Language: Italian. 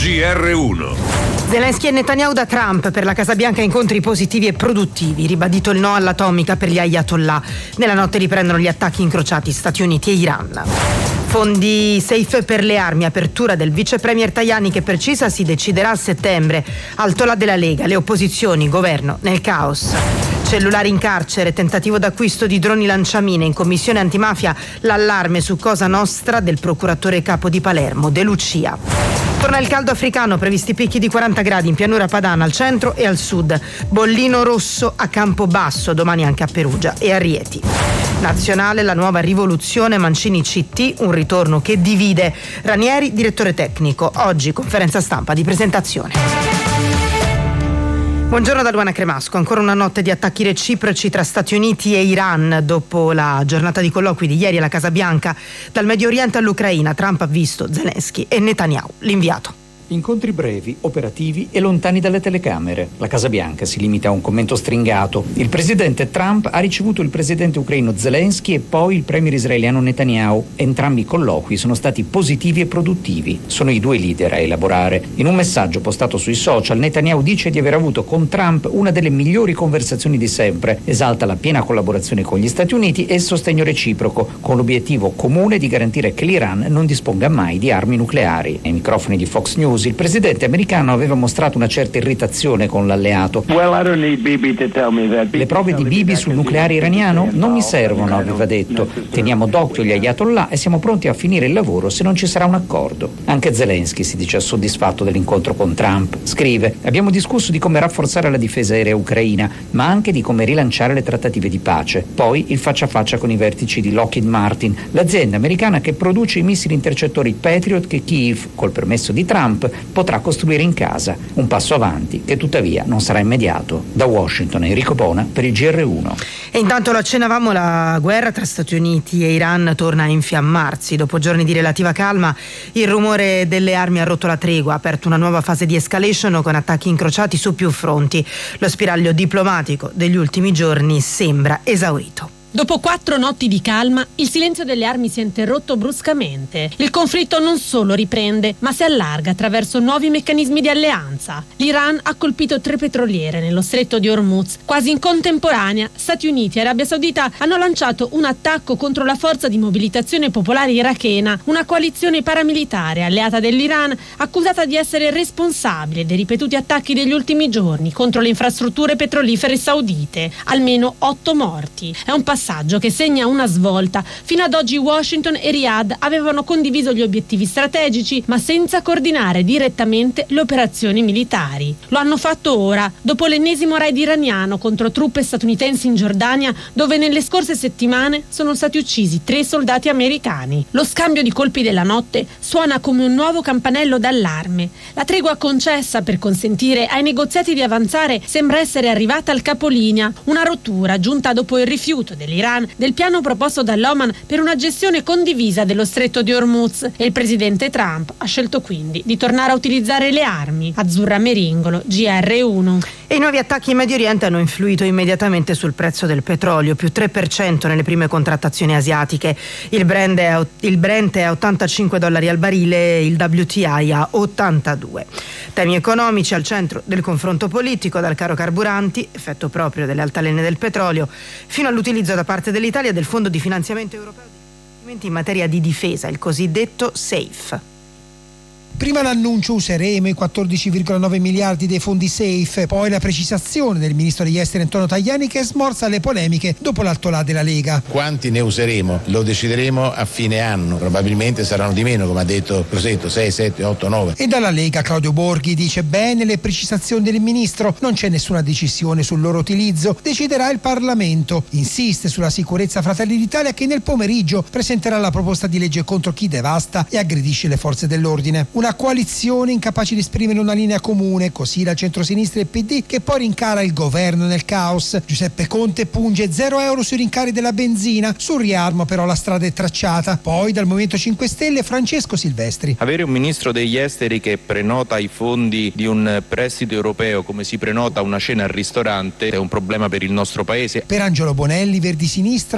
GR1. Zelensky e Netanyahu da Trump, per la Casa Bianca incontri positivi e produttivi, ribadito il no all'atomica per gli ayatollah. Nella notte riprendono gli attacchi incrociati Stati Uniti e Iran. Fondi safe per le armi, apertura del vice premier Tajani che precisa si deciderà a settembre. Altola della Lega, le opposizioni, governo nel caos. Cellulari in carcere, tentativo d'acquisto di droni lanciamine. In commissione antimafia l'allarme su Cosa Nostra del procuratore capo di Palermo, De Lucia. Torna il caldo africano, previsti picchi di 40 gradi in pianura padana al centro e al sud. Bollino rosso a Campobasso, domani anche a Perugia e a Rieti. Nazionale, la nuova rivoluzione, Mancini CT, un ritorno che divide. Ranieri, direttore tecnico. Oggi conferenza stampa di presentazione. Buongiorno da Luana Cremasco. Ancora una notte di attacchi reciproci tra Stati Uniti e Iran. Dopo la giornata di colloqui di ieri alla Casa Bianca, dal Medio Oriente all'Ucraina, Trump ha visto Zelensky e Netanyahu, l'inviato. Incontri brevi, operativi e lontani dalle telecamere. La Casa Bianca si limita a un commento stringato. Il presidente Trump ha ricevuto il presidente ucraino Zelensky e poi il premier israeliano Netanyahu. Entrambi i colloqui sono stati positivi e produttivi. Sono i due leader a elaborare. In un messaggio postato sui social, Netanyahu dice di aver avuto con Trump una delle migliori conversazioni di sempre. Esalta la piena collaborazione con gli Stati Uniti e il sostegno reciproco, con l'obiettivo comune di garantire che l'Iran non disponga mai di armi nucleari. Ai microfoni di Fox News, il presidente americano aveva mostrato una certa irritazione con l'alleato. Le prove di Bibi sul nucleare iraniano non mi servono, aveva detto. Teniamo d'occhio gli ayatollah e siamo pronti a finire il lavoro se non ci sarà un accordo. Anche Zelensky si dice soddisfatto dell'incontro con Trump. Scrive: abbiamo discusso di come rafforzare la difesa aerea ucraina, ma anche di come rilanciare le trattative di pace. Poi il faccia a faccia con i vertici di Lockheed Martin, l'azienda americana che produce i missili intercettori Patriot che Kiev, col permesso di Trump, potrà costruire in casa. Un passo avanti che tuttavia non sarà immediato. Da Washington, Enrico Bona per il GR1. E intanto lo accennavamo, la guerra tra Stati Uniti e Iran torna a infiammarsi. Dopo giorni di relativa calma, il rumore delle armi ha rotto la tregua, ha aperto una nuova fase di escalation con attacchi incrociati su più fronti. Lo spiraglio diplomatico degli ultimi giorni sembra esaurito. Dopo 4 notti di calma, il silenzio delle armi si è interrotto bruscamente. Il conflitto non solo riprende, ma si allarga attraverso nuovi meccanismi di alleanza. L'Iran ha colpito 3 petroliere nello stretto di Hormuz. Quasi in contemporanea, Stati Uniti e Arabia Saudita hanno lanciato un attacco contro la Forza di Mobilitazione Popolare irachena, una coalizione paramilitare alleata dell'Iran, accusata di essere responsabile dei ripetuti attacchi degli ultimi giorni contro le infrastrutture petrolifere saudite. Almeno 8 morti. È un passaggio che segna una svolta. Fino ad oggi Washington e Riyadh avevano condiviso gli obiettivi strategici, ma senza coordinare direttamente le operazioni militari. Lo hanno fatto ora, dopo l'ennesimo raid iraniano contro truppe statunitensi in Giordania, dove nelle scorse settimane sono stati uccisi 3 soldati americani. Lo scambio di colpi della notte suona come un nuovo campanello d'allarme. La tregua concessa per consentire ai negoziati di avanzare sembra essere arrivata al capolinea, una rottura giunta dopo il rifiuto dell'Iran del piano proposto dall'Oman per una gestione condivisa dello stretto di Hormuz, e il presidente Trump ha scelto quindi di tornare a utilizzare le armi. Azzurra Meringolo, GR1. E i nuovi attacchi in Medio Oriente hanno influito immediatamente sul prezzo del petrolio, più 3% nelle prime contrattazioni asiatiche. Il Brent è a $85 al barile, il WTI a 82. Temi economici al centro del confronto politico, dal caro carburanti, effetto proprio delle altalene del petrolio, fino all'utilizzo da parte dell'Italia del Fondo di Finanziamento Europeo di investimenti in materia di difesa, il cosiddetto SAFE. Prima l'annuncio useremo i 14,9 miliardi dei fondi SAFE, poi la precisazione del ministro degli esteri Antonio Tajani che smorza le polemiche dopo l'altolà della Lega. Quanti ne useremo? Lo decideremo a fine anno, probabilmente saranno di meno, come ha detto Crosetto, 6, 7, 8, 9. E dalla Lega Claudio Borghi dice: bene le precisazioni del ministro, non c'è nessuna decisione sul loro utilizzo, deciderà il Parlamento. Insiste sulla sicurezza Fratelli d'Italia che nel pomeriggio presenterà la proposta di legge contro chi devasta e aggredisce le forze dell'ordine. Una coalizione incapace di esprimere una linea comune, così la centrosinistra e il PD che poi rincara il governo nel caos. Giuseppe Conte punge 0 euro sui rincari della benzina, sul riarmo però la strada è tracciata. Poi dal Movimento 5 Stelle Francesco Silvestri. Avere un ministro degli esteri che prenota i fondi di un prestito europeo come si prenota una cena al ristorante è un problema per il nostro paese. Per Angelo Bonelli, Verdi Sinistra,